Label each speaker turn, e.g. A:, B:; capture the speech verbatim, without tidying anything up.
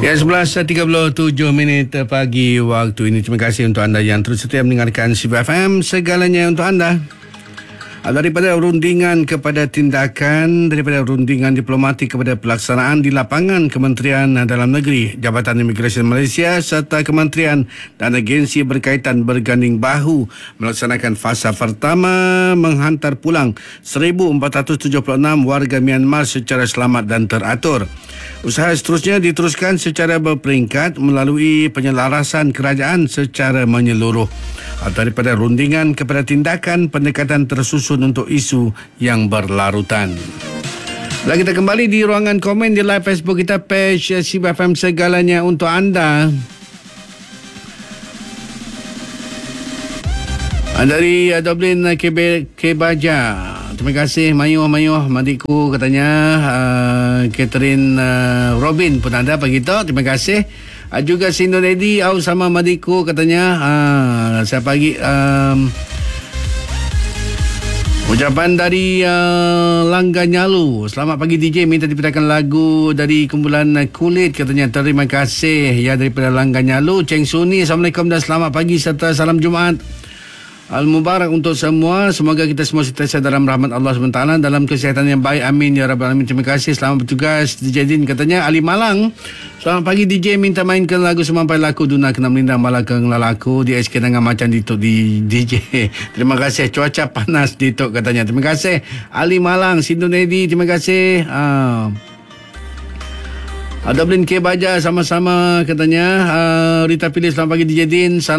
A: Ya, sebelas tiga puluh tujuh minit pagi waktu ini. Terima kasih untuk anda yang terus setia mendengarkan C B F M, segalanya untuk anda. Daripada rundingan kepada tindakan, daripada rundingan diplomatik kepada pelaksanaan di lapangan, Kementerian Dalam Negeri, Jabatan Imigresen Malaysia serta kementerian dan agensi berkaitan berganding bahu melaksanakan fasa pertama menghantar pulang seribu empat ratus tujuh puluh enam warga Myanmar secara selamat dan teratur. Usaha seterusnya diteruskan secara berperingkat melalui penyelarasan kerajaan secara menyeluruh. Daripada rundingan kepada tindakan, pendekatan tersusun untuk isu yang berlarutan. Bila kita kembali di ruangan komen di live Facebook kita, page C B F M segalanya untuk anda. Dari Dublin, K Baja. Terima kasih Mayuh Mayuh Madikku katanya. uh, Catherine uh, Robin pun ada pagi tu. Terima kasih. Uh, juga Sindon Edi au sama Madikku katanya. Uh, saya pagi um, ucapan dari uh, Langga Nyalu. Selamat pagi D J, minta dipindahkan lagu dari kumpulan Kulit katanya. Terima kasih ya daripada Langga Nyalu. Ceng Suni, Assalamualaikum dan selamat pagi serta salam Jumaat Al-Mubarak untuk semua. Semoga kita semua sentiasa dalam rahmat Allah subhanahu wa taala, dalam kesihatan yang baik. Amin ya rabbal alamin. Terima kasih. Selamat bertugas D J Din katanya. Ali Malang, selamat pagi D J, minta mainkan lagu Semampai Laku Duna Kena Melindang Malakang Lalaku di S K dengan macam dituk di D J. Terima kasih. Cuaca panas dituk katanya. Terima kasih Ali Malang. Sindun Edi, terima kasih. uh, Dublin K Baja sama-sama katanya. uh, Rita Pilih, selamat pagi D J Din. Salam